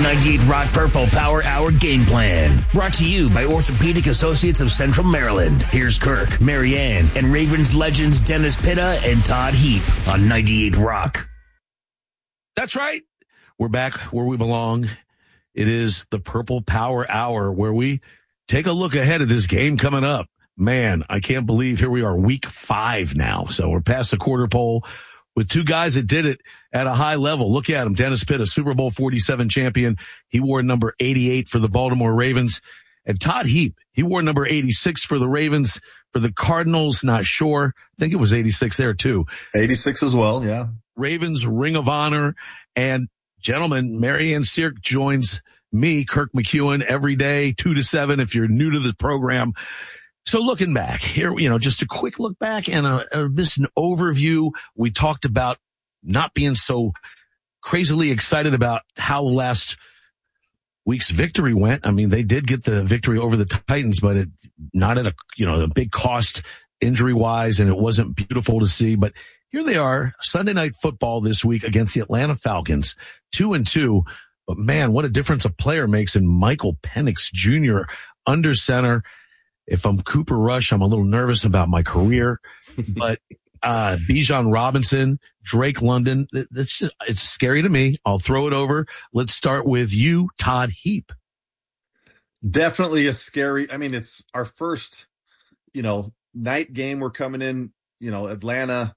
the 98 Rock Purple Power Hour game plan. Brought to you by Orthopedic Associates of Central Maryland. Here's Kirk, Marianne, and Ravens legends Dennis Pitta and Todd Heap on 98 Rock. That's right. We're back where we belong. It is the Purple Power Hour where we take a look ahead of this game coming up. Man, I can't believe here we are week 5 now. So we're past the quarter pole with two guys that did it at a high level. Look at him. Dennis Pitta, Super Bowl 47 champion. He wore number 88 for the Baltimore Ravens. And Todd Heap, he wore number 86 for the Ravens. For the Cardinals, not sure. I think it was 86 there too. 86 as well, yeah. Ravens Ring of Honor. And gentlemen, Marianne Sirk joins me, Kirk McEwen, every day, 2 to 7 if you're new to the program. So looking back here, just a quick look back and just an overview. We talked about not being so crazily excited about how last week's victory went. I mean, they did get the victory over the Titans, but not at a big cost injury wise, and it wasn't beautiful to see. But here they are, Sunday Night Football this week against the Atlanta Falcons, 2-2. But man, what a difference a player makes in Michael Penix Jr. under center. If I'm Cooper Rush, I'm a little nervous about my career, but Bijan Robinson, Drake London, it's scary to me. I'll throw it over. Let's start with you, Todd Heap. Definitely a scary. I mean, it's our first, night game. We're coming in, Atlanta.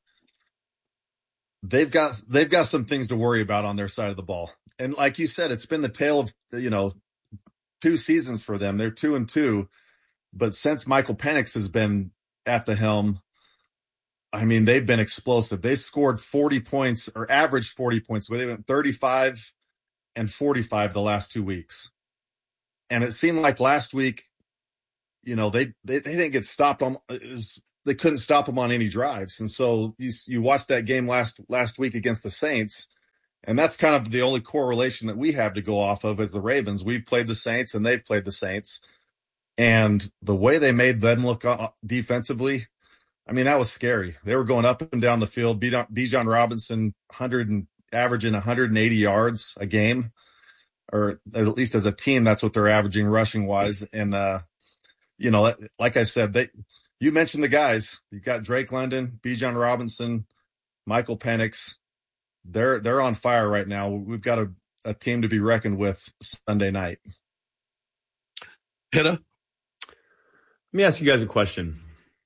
They've got some things to worry about on their side of the ball. And like you said, it's been the tale of, 2 seasons for them. They're 2-2. But since Michael Penix has been at the helm, I mean, they've been explosive. They scored 40 points or averaged 40 points. They went 35 and 45 the last 2 weeks. And it seemed like last week, they didn't get stopped on. They couldn't stop them on any drives. And so you watched that game last week against the Saints. And that's kind of the only correlation that we have to go off of as the Ravens. We've played the Saints and they've played the Saints. And the way they made them look defensively, I mean, that was scary. They were going up and down the field. Bijan Robinson, averaging 180 yards a game, or at least as a team, that's what they're averaging rushing wise. And, like I said, you mentioned the guys. You've got Drake London, Bijan Robinson, Michael Penix. They're on fire right now. We've got a team to be reckoned with Sunday night. Pitta? Let me ask you guys a question.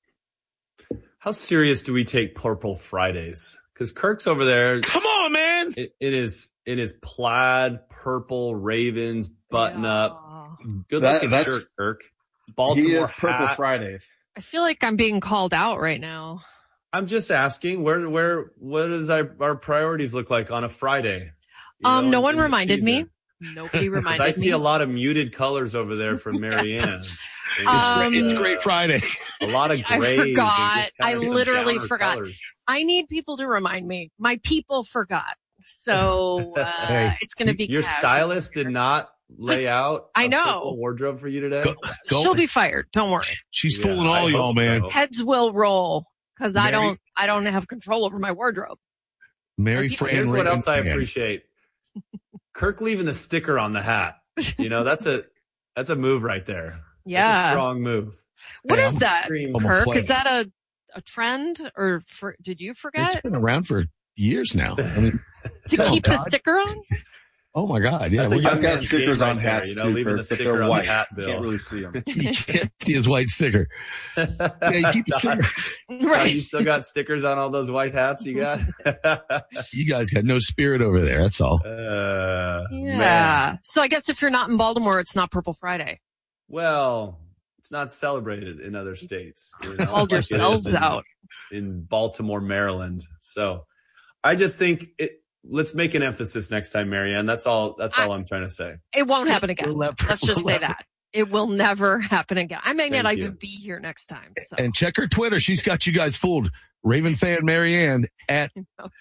How serious do we take Purple Fridays? Because Kirk's over there. Come on, man. It is plaid, purple, Ravens, button up. Good looking shirt, Kirk. Baltimore he is Purple hat. Friday. I feel like I'm being called out right now. I'm just asking, what does our priorities look like on a Friday? No one reminded me. Nobody reminded me. I see a lot of muted colors over there from Marianne. It's great Friday. A lot of grays. I forgot. I literally forgot. Colors. I need people to remind me. My people forgot. So it's going to be your stylist did not lay out I know. A wardrobe for you today. She'll be fired. Don't worry. She's fooling all y'all, man. So. Heads will roll because I don't have control over my wardrobe. Mary Fran. Here's what else I appreciate. Kirk leaving the sticker on the hat. That's a move right there. Yeah. That's a strong move. What is that, Kirk? Is that a trend or did you forget? It's been around for years now. I mean, to keep the sticker on? Oh my God. Yeah. I've got stickers on hats too, Kirk, but they're white. Hat, you can't really see them. You can't see his white sticker. Yeah, you keep the sticker. Right. You still got stickers on all those white hats you got? You guys got no spirit over there. That's all. Yeah. Man. So I guess if you're not in Baltimore, it's not Purple Friday. Well, it's not celebrated in other states. Called yourselves out. In Baltimore, Maryland. So I just think let's make an emphasis next time, Marianne. That's all I'm trying to say. It won't happen again. Let's just say that. It will never happen again. I may not even be here next time. So. And check her Twitter. She's got you guys fooled. Raven fan Marianne at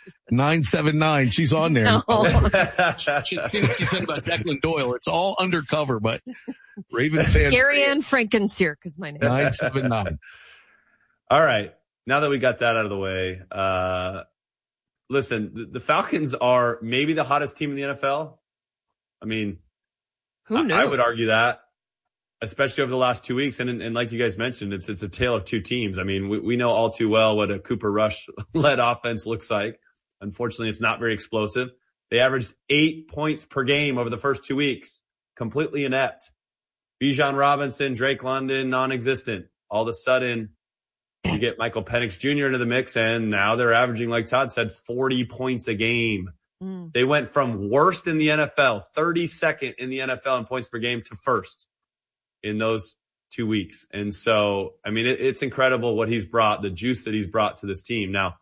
979. She's on there. No. She said about Declan Doyle. It's all undercover, but Raven fan. Scary Ann Frankenseer is my name. 979. All right. Now that we got that out of the way, listen, the Falcons are maybe the hottest team in the NFL. I mean, Who knew? I would argue that, especially over the last 2 weeks. And like you guys mentioned, it's a tale of two teams. I mean, we know all too well what a Cooper Rush-led offense looks like. Unfortunately, it's not very explosive. They averaged 8 points per game over the first 2 weeks. Completely inept. Bijan Robinson, Drake London, non-existent. All of a sudden, you get Michael Penix Jr. into the mix, and now they're averaging, like Todd said, 40 points a game. They went from worst in the NFL, 32nd in the NFL in points per game, to first in those 2 weeks. And so, I mean, it's incredible what he's brought, the juice that he's brought to this team. Now,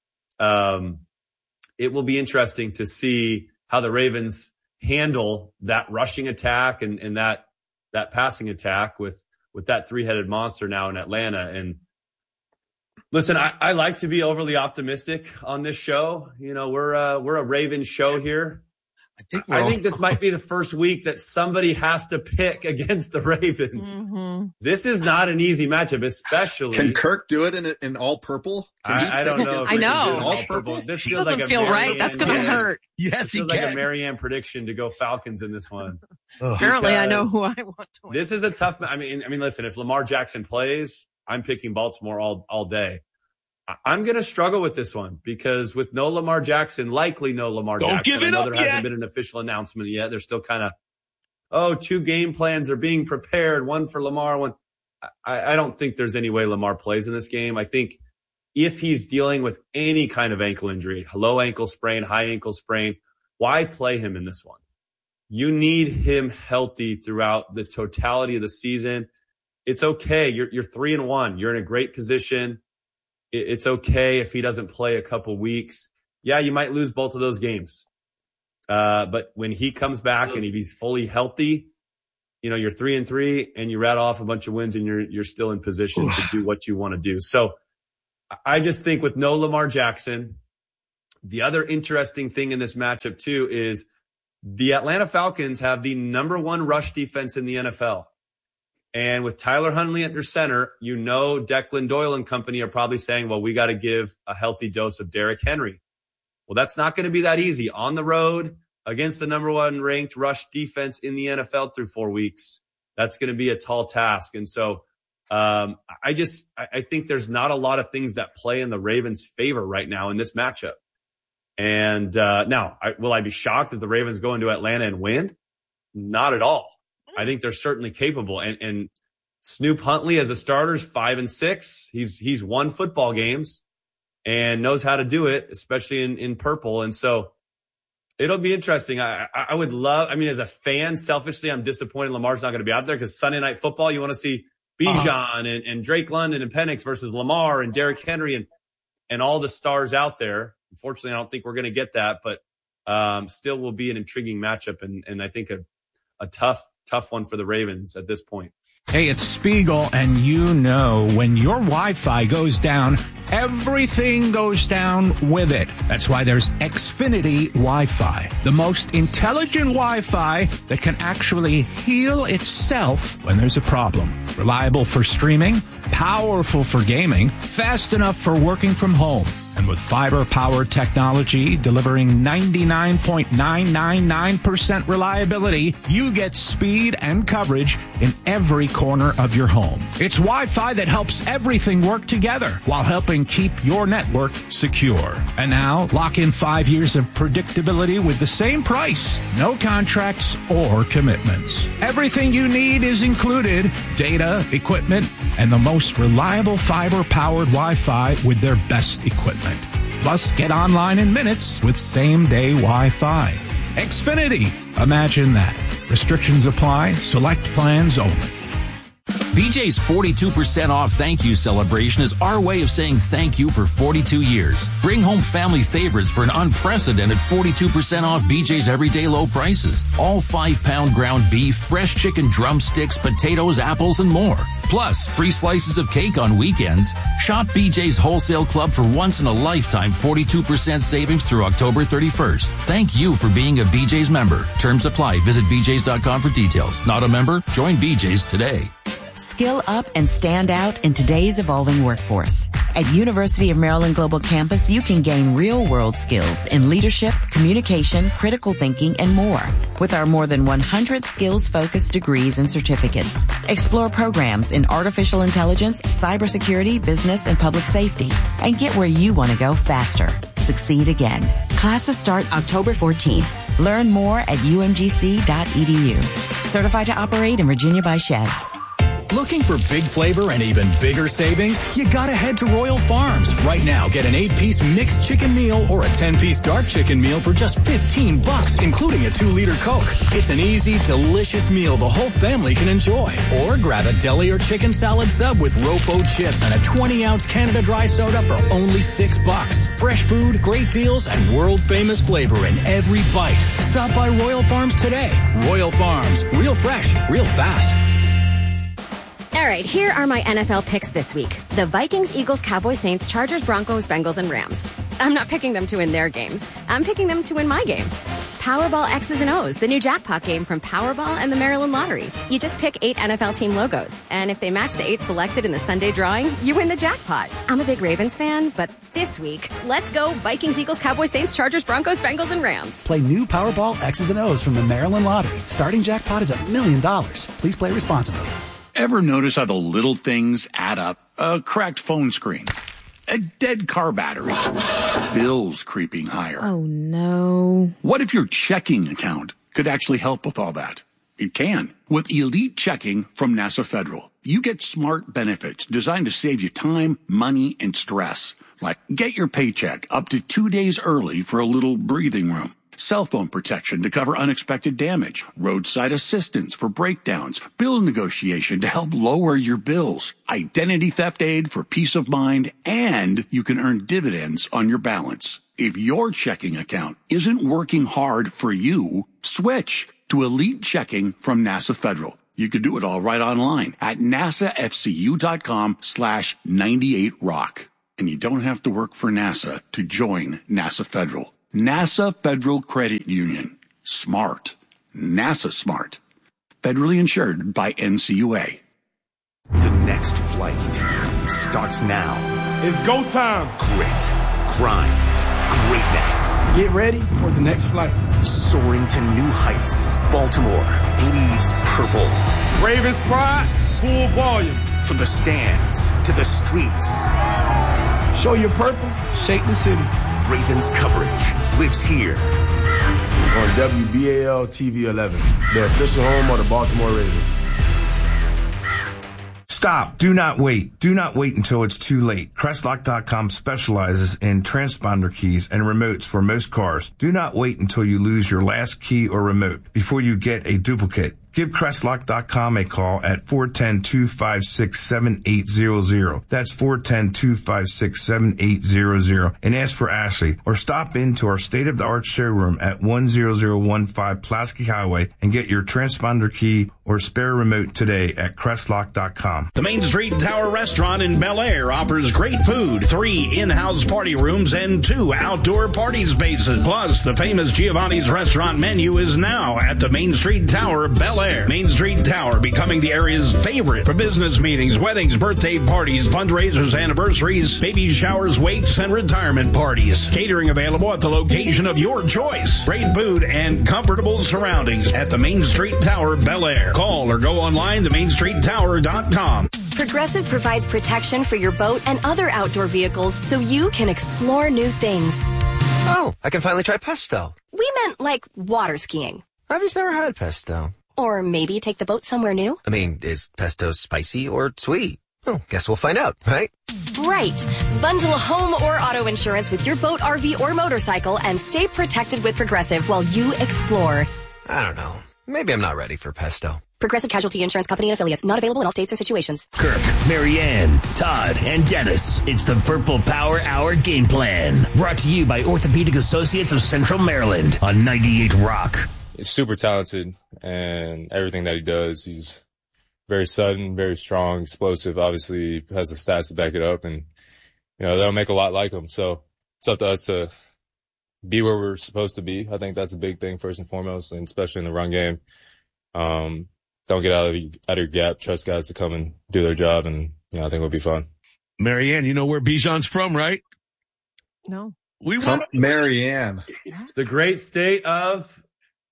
it will be interesting to see how the Ravens handle that rushing attack and that passing attack with that three-headed monster now in Atlanta. And listen, I like to be overly optimistic on this show. You know, we're a Ravens show here. I think this might be the first week that somebody has to pick against the Ravens. Mm-hmm. This is not an easy matchup, especially. Can Kirk do it in all purple? I don't know. I know. All purple. This feels doesn't like feel right. That's going to hurt. Yes, he can. Like a Marianne prediction to go Falcons in this one. Apparently, I know who I want to win. This is a tough. I mean, listen. If Lamar Jackson plays, I'm picking Baltimore all day. I'm going to struggle with this one because with no Lamar Jackson, likely no Lamar Jackson. Don't give it up there yet. Hasn't been an official announcement yet. They're still kind of, 2 game plans are being prepared. One for Lamar, one. I don't think there's any way Lamar plays in this game. I think if he's dealing with any kind of ankle injury, low ankle sprain, high ankle sprain, why play him in this one? You need him healthy throughout the totality of the season. It's okay. You're 3-1. You're in a great position. It's okay if he doesn't play a couple weeks. Yeah, you might lose both of those games. But when he comes back and if he's fully healthy, you know, you're 3-3 and you rattle off a bunch of wins and you're still in position to do what you want to do. So I just think with no Lamar Jackson, the other interesting thing in this matchup too is the Atlanta Falcons have the number 1 rush defense in the NFL. And with Tyler Huntley under center, you know Declan Doyle and company are probably saying, well, we got to give a healthy dose of Derrick Henry. Well, that's not going to be that easy. On the road against the number 1 ranked rush defense in the NFL through 4 weeks, that's going to be a tall task. And so I think there's not a lot of things that play in the Ravens' favor right now in this matchup. And now, will I be shocked if the Ravens go into Atlanta and win? Not at all. I think they're certainly capable. And Snoop Huntley as a starter is 5-6. He's won football games and knows how to do it, especially in purple. And so it'll be interesting. I would love, as a fan, selfishly, I'm disappointed Lamar's not going to be out there because Sunday Night Football, you want to see Bijan and Drake London and Penix versus Lamar and Derrick Henry and all the stars out there. Unfortunately, I don't think we're going to get that, but still will be an intriguing matchup and I think a tough one for the Ravens at this point. Hey, it's Spiegel, and you know when your Wi-Fi goes down, everything goes down with it. That's why there's Xfinity Wi-Fi, the most intelligent Wi-Fi that can actually heal itself when there's a problem. Reliable for streaming, powerful for gaming, fast enough for working from home. And with fiber-powered technology delivering 99.999% reliability, you get speed and coverage in every corner of your home. It's Wi-Fi that helps everything work together while helping keep your network secure. And now, lock in 5 years of predictability with the same price. No contracts or commitments. Everything you need is included. Data, equipment, and the most reliable fiber-powered Wi-Fi with their best equipment. Plus, get online in minutes with same-day Wi-Fi. Xfinity. Imagine that. Restrictions apply. Select plans only. BJ's 42% off thank you celebration is our way of saying thank you for 42 years. Bring home family favorites for an unprecedented 42% off BJ's everyday low prices. All 5-pound ground beef, fresh chicken drumsticks, potatoes, apples, and more. Plus, free slices of cake on weekends. Shop BJ's Wholesale Club for once-in-a-lifetime 42% savings through October 31st. Thank you for being a BJ's member. Terms apply. Visit BJ's.com for details. Not a member? Join BJ's today. Skill up and stand out in today's evolving workforce. At University of Maryland Global Campus, you can gain real-world skills in leadership, communication, critical thinking, and more. With our more than 100 skills-focused degrees and certificates. Explore programs in artificial intelligence, cybersecurity, business, and public safety. And get where you want to go faster. Succeed again. Classes start October 14th. Learn more at umgc.edu. Certified to operate in Virginia by Chev. Looking for big flavor and even bigger savings? You gotta head to Royal Farms. Right now, get an 8-piece mixed chicken meal or a 10-piece dark chicken meal for just $15, including a 2-liter Coke. It's an easy, delicious meal the whole family can enjoy. Or grab a deli or chicken salad sub with Rofo chips and a 20-ounce Canada Dry soda for only $6. Fresh food, great deals, and world-famous flavor in every bite. Stop by Royal Farms today. Royal Farms. Real fresh, real fast. All right, here are my NFL picks this week. The Vikings, Eagles, Cowboys, Saints, Chargers, Broncos, Bengals, and Rams. I'm not picking them to win their games. I'm picking them to win my game. Powerball X's and O's, the new jackpot game from Powerball and the Maryland Lottery. You just pick 8 NFL team logos, and if they match the 8 selected in the Sunday drawing, you win the jackpot. I'm a big Ravens fan, but this week, let's go Vikings, Eagles, Cowboys, Saints, Chargers, Broncos, Bengals, and Rams. Play new Powerball X's and O's from the Maryland Lottery. Starting jackpot is $1 million. Please play responsibly. Ever notice how the little things add up? A cracked phone screen, a dead car battery, bills creeping higher. Oh, no. What if your checking account could actually help with all that? It can. With Elite Checking from NASA Federal, you get smart benefits designed to save you time, money, and stress. Like get your paycheck up to 2 days early for a little breathing room. Cell phone protection to cover unexpected damage, roadside assistance for breakdowns, bill negotiation to help lower your bills, identity theft aid for peace of mind, and you can earn dividends on your balance. If your checking account isn't working hard for you, switch to Elite Checking from NASA Federal. You could do it all right online at nasafcu.com/98rock. And you don't have to work for NASA to join NASA Federal. NASA Federal Credit Union. Smart. NASA smart. Federally insured by NCUA. The next flight starts now. It's go time. Grit, grind, greatness. Get ready for the next flight. Soaring to new heights. Baltimore bleeds purple. Ravens pride, full volume. From the stands to the streets. Show your purple, shake the city. Ravens coverage lives here. On WBAL TV 11, the official home of the Baltimore Ravens. Stop. Do not wait. Do not wait until it's too late. Crestlock.com specializes in transponder keys and remotes for most cars. Do not wait until you lose your last key or remote before you get a duplicate. Give Crestlock.com a call at 410-256-7800. That's 410-256-7800 and ask for Ashley, or stop into our state-of-the-art showroom at 10015 Pulaski Highway and get your transponder key or spare remote today at Crestlock.com. The Main Street Tower Restaurant in Bel Air offers great food, 3 in-house party rooms, and 2 outdoor party spaces. Plus, the famous Giovanni's restaurant menu is now at the Main Street Tower, Bel Air. Main Street Tower becoming the area's favorite for business meetings, weddings, birthday parties, fundraisers, anniversaries, baby showers, wakes, and retirement parties. Catering available at the location of your choice. Great food and comfortable surroundings at the Main Street Tower, Bel Air. Call or go online to mainstreettower.com. Progressive provides protection for your boat and other outdoor vehicles so you can explore new things. Oh, I can finally try pesto. We meant like water skiing. I've just never had pesto. Or maybe take the boat somewhere new? I mean, is pesto spicy or sweet? Oh, guess we'll find out, right? Right. Bundle home or auto insurance with your boat, RV, or motorcycle and stay protected with Progressive while you explore. I don't know. Maybe I'm not ready for pesto. Progressive Casualty Insurance Company and Affiliates. Not available in all states or situations. Kirk, Marianne, Todd, and Dennis. It's the Purple Power Hour Game Plan. Brought to you by Orthopedic Associates of Central Maryland on 98 Rock. He's super talented, and everything that he does, he's very sudden, very strong, explosive. Obviously, he has the stats to back it up, and that'll make a lot like him. So it's up to us to be where we're supposed to be. I think that's a big thing first and foremost, and especially in the run game. don't get out of your gap. Trust guys to come and do their job, and I think it'll be fun. Marianne, you know where Bijan's from, right? No. Marianne. The great state of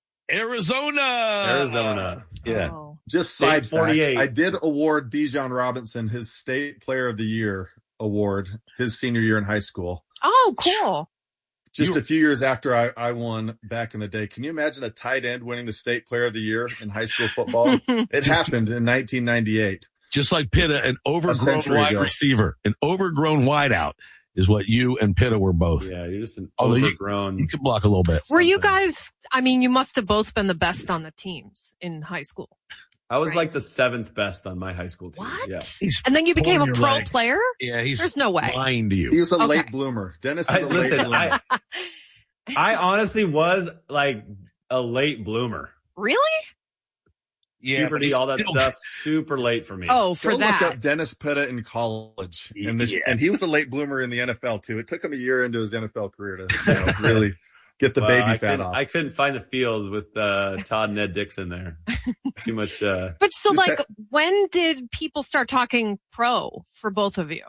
Arizona. Yeah. Oh. Just State side 48. fact, I did award Bijan Robinson his State Player of the Year award his senior year in high school. Oh, cool. Just a few years after I won back in the day. Can you imagine a tight end winning the State Player of the Year in high school football? It happened in 1998. Just like Pitta, an overgrown wide receiver, an overgrown wideout is what you and Pitta were both. Yeah, you're just an Although overgrown. You could block a little bit. Were you guys, I mean, you must have both been the best on the teams in high school. I was like the 7th best on my high school team. What? Yeah. And then you became a pro player? Yeah, There's no way. lying to you. He was a late bloomer. Dennis is a late bloomer. I honestly was like a late bloomer. Really? Yeah, puberty, all that stuff, super late for me. Oh, for Go that. look up Dennis Pitta in college, and he was a late bloomer in the NFL too. It took him a year into his NFL career to really get the baby fat off. I couldn't find the field with Todd and Ed Dixon there. Too much. But so, like, when did people start talking pro for both of you?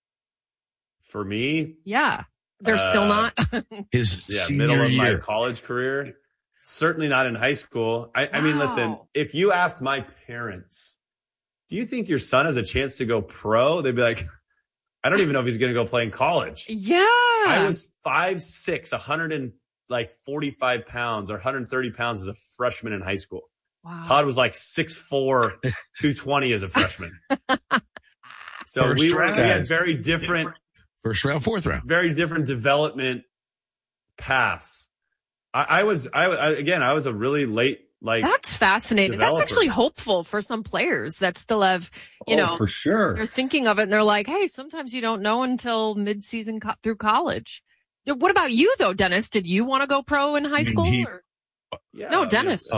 For me, yeah, they're still not. His middle of my college career. Certainly not in high school. I mean, listen, if you asked my parents, do you think your son has a chance to go pro? They'd be like, I don't even know if he's going to go play in college. Yeah. I was 5'6", 145 pounds or 130 pounds as a freshman in high school. Wow. Todd was like 6'4", 220 as a freshman. So we had very different first round, fourth round, very different development paths. I was a really late, that's fascinating. developer. That's actually hopeful for some players that still have, for sure. They're thinking of it and they're like, hey, sometimes you don't know until mid-season through college. What about you though, Dennis? Did you want to go pro in high school? No, Dennis.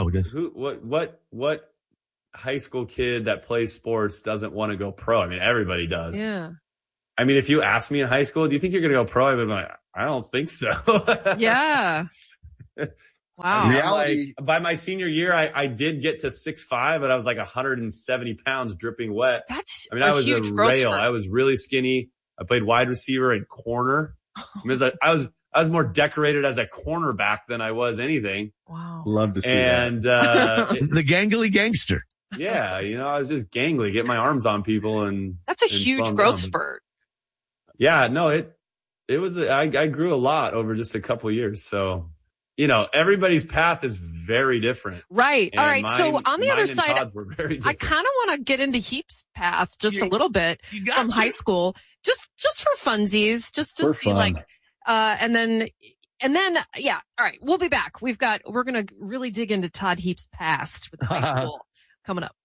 What high school kid that plays sports doesn't want to go pro? I mean, everybody does. Yeah. I mean, if you asked me in high school, do you think you're going to go pro? I'd be like, I don't think so. Yeah. Wow. Reality. By my senior year, I did get to 6'5", but I was like 170 pounds dripping wet. I was huge a growth rail. spurt. I was really skinny. I played wide receiver and corner. I was more decorated as a cornerback than I was anything. Wow. Love to see that. The gangly gangster. Yeah, I was just gangly, get my arms on people and that's a huge growth spurt. Yeah, no, it was, I grew a lot over just a couple of years. So, everybody's path is very different. Right. And all right. So on the other side, I kind of want to get into Heap's path just a little bit from high school, just for funsies, just to see fun. and then, yeah. All right. We'll be back. We're going to really dig into Todd Heap's past with high school coming up.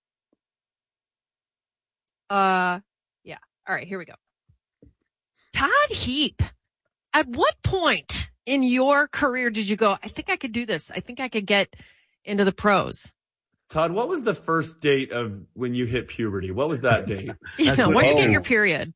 Yeah. All right. Here we go. Todd Heap, at what point in your career did you go, I think I could do this. I think I could get into the pros? Todd, what was the first date of when you hit puberty? What was that date? When did you get your period?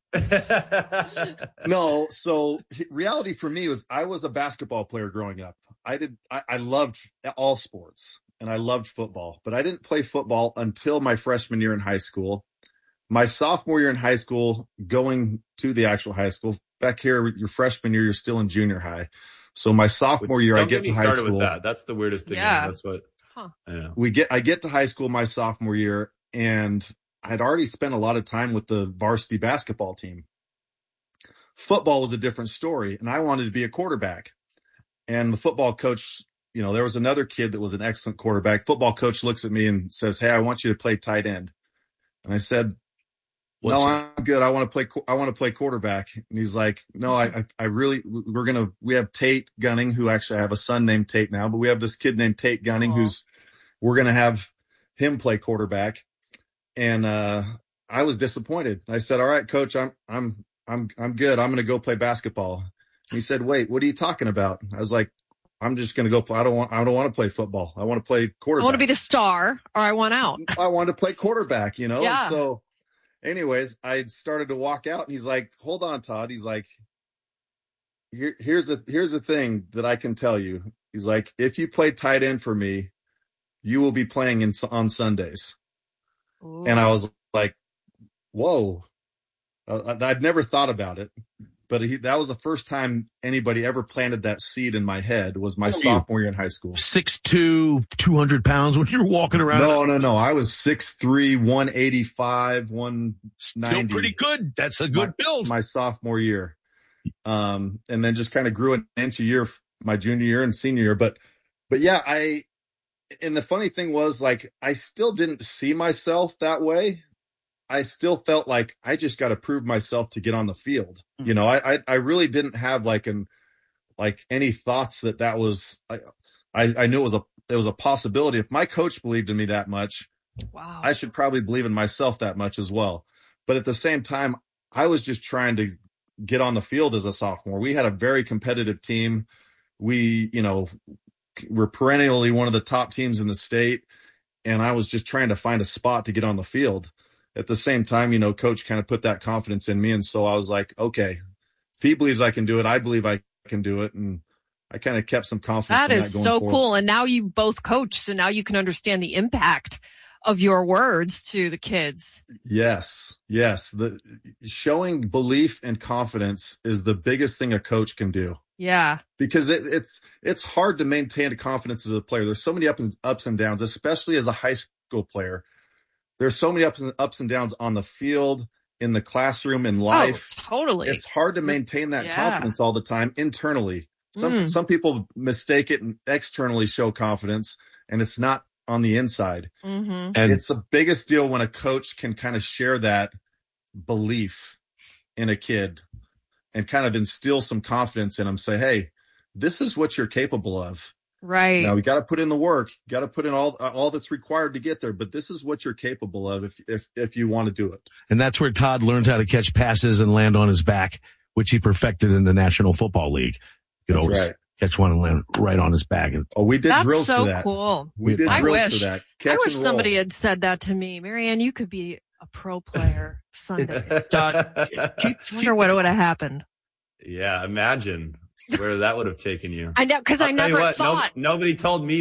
No, so reality for me was I was a basketball player growing up. I loved all sports and I loved football, but I didn't play football until my freshman year in high school. My sophomore year in high school, going to the actual high school, back here, your freshman year, you're still in junior high. So my sophomore year, I get to high school. With that. That's the weirdest thing. Yeah. That's what. Yeah. I get to high school my sophomore year, and I'd already spent a lot of time with the varsity basketball team. Football was a different story, and I wanted to be a quarterback. And the football coach, there was another kid that was an excellent quarterback. Football coach looks at me and says, "Hey, I want you to play tight end." And I said, "No, I'm good. I want to play quarterback." And he's like, "No, we have Tate Gunning, who actually I have a son named Tate now, but we have this kid named Tate Gunning we're going to have him play quarterback." And, I was disappointed. I said, "All right, coach, I'm good. I'm going to go play basketball." And he said, "Wait, what are you talking about?" I was like, "I'm just going to go play. I don't want to play football. I want to play quarterback. I want to be the star or I want out." I want to play quarterback, Yeah. So anyways, I started to walk out and he's like, "Hold on, Todd." He's like, here's the thing that I can tell you. He's like, "If you play tight end for me, you will be playing on Sundays." Ooh. And I was like, whoa, I'd never thought about it, but that was the first time anybody ever planted that seed in my head. Was my sophomore year in high school. 6'2", 200 pounds when you're walking around. No. I was 6'3", 185, 190. Still pretty good. That's a good build. My sophomore year. And then just kind of grew an inch a year my junior year and senior year. But yeah, and the funny thing was, like, I still didn't see myself that way. I still felt like I just got to prove myself to get on the field. Mm-hmm. You know, I really didn't have any thoughts that was, I knew it was a possibility. If my coach believed in me that much, wow, I should probably believe in myself that much as well. But at the same time, I was just trying to get on the field as a sophomore. We had a very competitive team. We, we're perennially one of the top teams in the state. And I was just trying to find a spot to get on the field. At the same time, coach kind of put that confidence in me. And so I was like, okay, if he believes I can do it, I believe I can do it. And I kind of kept some confidence. That is so cool. And now you both coach. So now you can understand the impact of your words to the kids. Yes. The showing belief and confidence is the biggest thing a coach can do. Yeah. Because it's hard to maintain a confidence as a player. There's so many ups and downs, especially as a high school player. There's so many ups and downs on the field, in the classroom, in life. Oh, totally. It's hard to maintain that confidence all the time internally. Some people mistake it and externally show confidence, and it's not on the inside. Mm-hmm. And it's the biggest deal when a coach can kind of share that belief in a kid and kind of instill some confidence in them. Say, hey, this is what you're capable of. Right. Now we got to put in the work, got to put in all that's required to get there, but this is what you're capable of if you want to do it. And that's where Todd learned how to catch passes and land on his back, which he perfected in the National Football League. You know, right. Catch one and land right on his back. We did that's drills so for that. Cool. We did drills for that. I wish somebody had said that to me. Marianne, you could be a pro player Sunday. Todd, I wonder what would have happened. Yeah, imagine where that would have taken you. I know, because I never thought. Nobody told me